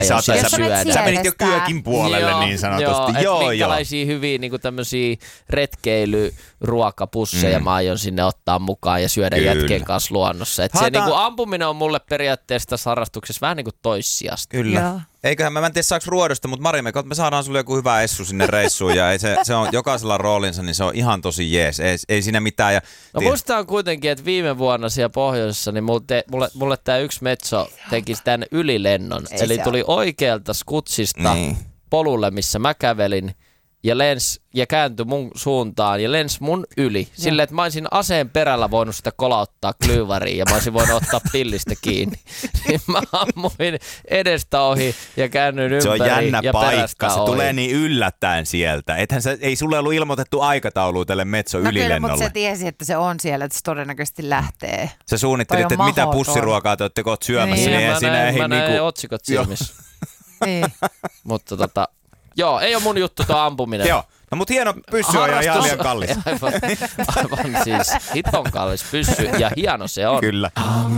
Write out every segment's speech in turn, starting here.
Sä menit jo kyökin puolelle niin sanotusti. Joo. Minkälaisia hyviä niinku tämmöisiä retkeilyruokapusseja mä aion sinne ottaa mukaan ja syödä jätkien kanssa luonnossa. Et se niinku ampuminen on mulle periaatteessa tässä harrastuksessa vähän niinku toissijasta. Kyllä. Joo. Eiköhän mä en tiedä saaks ruodosta, mutta Mari, me saadaan sulle joku hyvä essu sinne reissuun ja se on jokaisella roolinsa, niin se on ihan tosi jees. Ei siinä mitään. Ja muistan kuitenkin, että viime vuonna siellä pohjoisessa, niin mulle tää yksi metso teki tämän ylilennon. Eli tuli oikealta skutsista polulle, missä mä kävelin. Ja kääntyi mun suuntaan ja lensi mun yli. Silleen, että mä olisin aseen perällä voinut sitä kolauttaa klyyvariin ja mä olisin voinut ottaa pillistä kiinni. Niin mä ammuin edestä ohi ja käännyin ympäri. Se on jännä ja paikka. Se ohi. tulee niin yllättäen sieltä. Ei sulle ollut ilmoitettu aikataulua tälle Metso-ylilennolle. Kyllä, mutta se tiesi, että se on siellä, että se todennäköisesti lähtee. Sä suunnittelit, että mitä pussiruokaa te ootte syömässä. Niin, mä näin otsikot silmissä. Niin. Mutta joo, ei ole mun juttu tuo ampuminen. Joo, no mut hieno pyssy on ja ihan liian kallis. Aivan siis hiton kallis pyssy ja hieno se on. Kyllä.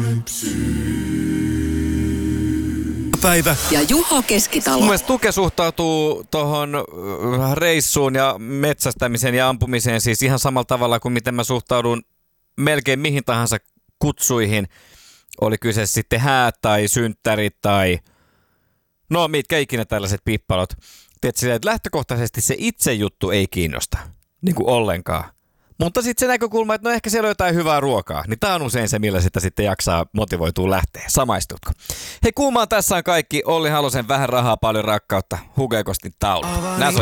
Päivä. Ja Juho Keskitalo. Mun mielestä Tuke suhtautuu tuohon reissuun ja metsästämiseen ja ampumiseen siis ihan samalla tavalla kuin miten mä suhtaudun melkein mihin tahansa kutsuihin. Oli kyse sitten häät tai synttärit tai no mitkä ikinä tällaiset pippalot. Tiedätkö, että lähtökohtaisesti se itse juttu ei kiinnosta niin kuin ollenkaan. Mutta sitten se näkökulma, että no ehkä siellä on jotain hyvää ruokaa, niin tämä on usein se, millä sitä sitten jaksaa motivoitua lähteä. Samaistutko? Hei, kuumaan tässä on kaikki. Olli Halosen Vähän rahaa, paljon rakkautta. Hugekostin taulu. Nää